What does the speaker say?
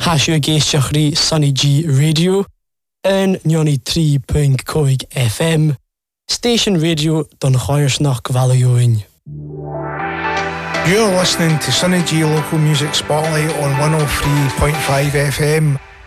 Hasio géisteachrí Sunny G Radio and 93.5 FM. Station Radio don Choirsnach Valioin. You're listening to Sunny G Local Music Spotlight on 103.5 FM.